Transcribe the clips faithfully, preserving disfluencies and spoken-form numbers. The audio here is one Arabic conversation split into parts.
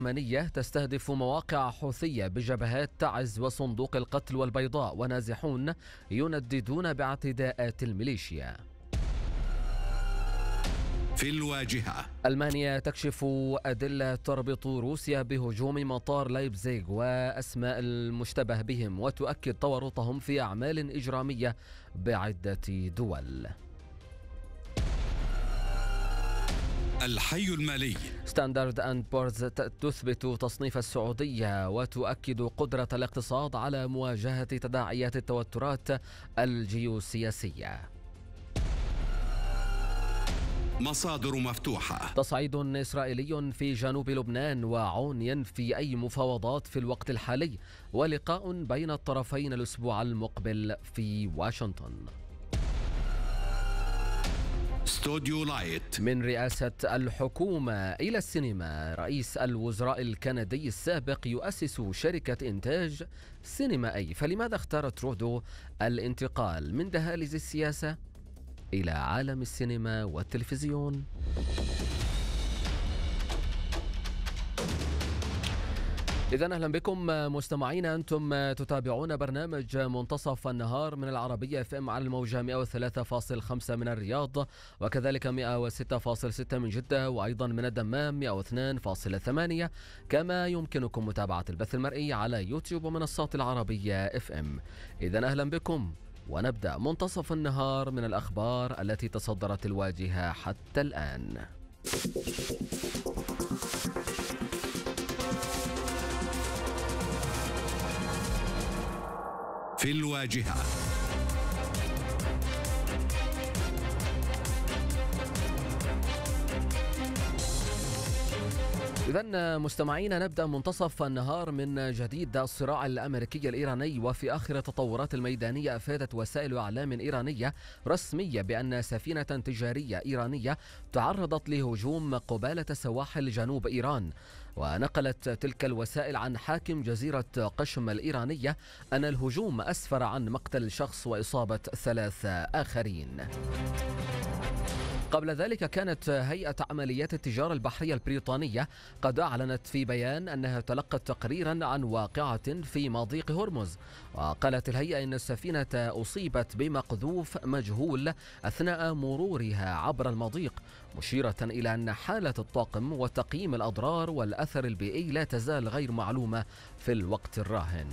اليمنية تستهدف مواقع حوثية بجبهات تعز وصندوق القتل والبيضاء، ونازحون ينددون باعتداءات الميليشيا. في الواجهة، ألمانيا تكشف أدلة تربط روسيا بهجوم مطار لايبزيغ وأسماء المشتبه بهم، وتؤكد تورطهم في أعمال إجرامية بعدة دول. الحي المالي، ستاندرد أند بورز تثبت تصنيف السعودية وتؤكد قدرة الاقتصاد على مواجهة تداعيات التوترات الجيوسياسية. مصادر مفتوحة، تصعيد إسرائيلي في جنوب لبنان وعون ينفي أي مفاوضات في الوقت الحالي، ولقاء بين الطرفين الأسبوع المقبل في واشنطن. استوديو لايت، من رئاسة الحكومة إلى السينما، رئيس الوزراء الكندي السابق يؤسس شركة إنتاج سينمائي، فلماذا اختار ترودو الانتقال من دهاليز السياسة إلى عالم السينما والتلفزيون؟ إذن أهلا بكم مستمعينا، أنتم تتابعون برنامج منتصف النهار من العربية اف ام على الموجة مئة وثلاثة فاصلة خمسة من الرياض، وكذلك مئة وستة فاصلة ستة من جدة، وأيضا من الدمام مئة واثنين فاصلة ثمانية. كما يمكنكم متابعة البث المرئي على يوتيوب ومنصات العربية اف ام. إذن أهلا بكم، ونبدأ منتصف النهار من الأخبار التي تصدرت الواجهة حتى الآن. في الواجهة، إذن مستمعينا نبدأ منتصف النهار من جديد. الصراع الأمريكي الإيراني، وفي آخر التطورات الميدانية أفادت وسائل إعلام إيرانية رسمية بأن سفينة تجارية إيرانية تعرضت لهجوم قبالة سواحل جنوب إيران. ونقلت تلك الوسائل عن حاكم جزيرة قشم الإيرانية أن الهجوم أسفر عن مقتل شخص وإصابة ثلاث آخرين. قبل ذلك كانت هيئة عمليات التجارة البحرية البريطانية قد أعلنت في بيان أنها تلقت تقريرا عن واقعة في مضيق هرمز، وقالت الهيئة أن السفينة أصيبت بمقذوف مجهول أثناء مرورها عبر المضيق، مشيرة إلى أن حالة الطاقم وتقييم الأضرار والأثر البيئي لا تزال غير معلومة في الوقت الراهن.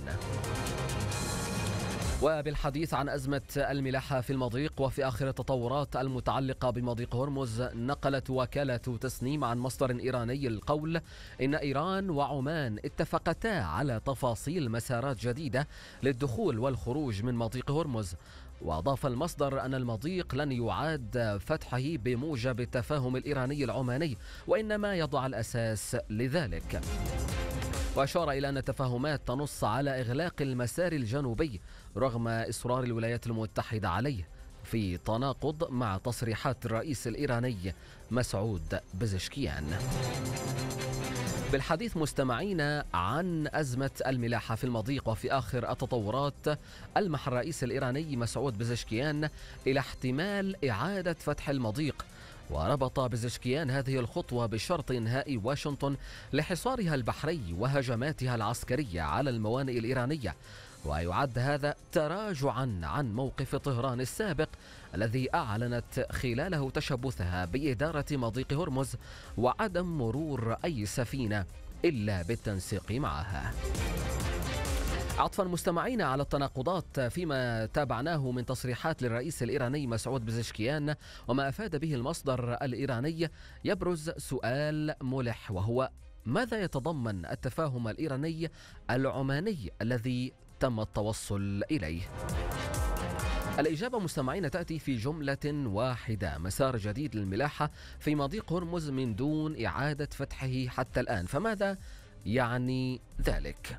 وبالحديث عن أزمة الملاحة في المضيق وفي آخر التطورات المتعلقة بمضيق هرمز، نقلت وكالة تسنيم عن مصدر إيراني القول إن إيران وعمان اتفقتا على تفاصيل مسارات جديدة للدخول والخروج من مضيق هرمز. وأضاف المصدر أن المضيق لن يعاد فتحه بموجب التفاهم الإيراني العماني، وإنما يضع الأساس لذلك. وأشار إلى أن التفاهمات تنص على إغلاق المسار الجنوبي رغم إصرار الولايات المتحدة عليه، في تناقض مع تصريحات الرئيس الإيراني مسعود بزشكيان. بالحديث مستمعين عن أزمة الملاحة في المضيق وفي آخر التطورات، ألمح الرئيس الإيراني مسعود بزشكيان إلى احتمال إعادة فتح المضيق، وربط بزشكيان هذه الخطوة بشرط إنهاء واشنطن لحصارها البحري وهجماتها العسكرية على الموانئ الإيرانية. ويعد هذا تراجعا عن موقف طهران السابق الذي أعلنت خلاله تشبثها بإدارة مضيق هرمز وعدم مرور أي سفينة إلا بالتنسيق معها. عطفا مستمعين على التناقضات فيما تابعناه من تصريحات للرئيس الإيراني مسعود بزشكيان وما أفاد به المصدر الإيراني، يبرز سؤال ملح، وهو ماذا يتضمن التفاهم الإيراني العماني الذي تم التوصل إليه؟ الإجابة مستمعين تأتي في جملة واحدة: مسار جديد للملاحة في مضيق هرمز من دون إعادة فتحه حتى الآن. فماذا يعني ذلك؟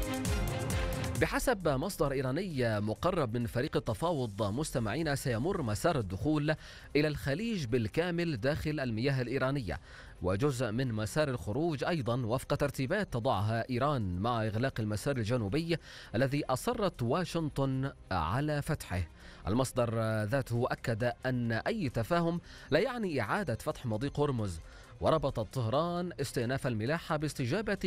بحسب مصدر إيراني مقرب من فريق التفاوض مستمعين، سيمر مسار الدخول إلى الخليج بالكامل داخل المياه الإيرانية، وجزء من مسار الخروج أيضا وفق ترتيبات تضعها إيران مع إغلاق المسار الجنوبي الذي أصرت واشنطن على فتحه. المصدر ذاته أكد أن أي تفاهم لا يعني إعادة فتح مضيق هرمز، وربطت طهران استئناف الملاحة باستجابة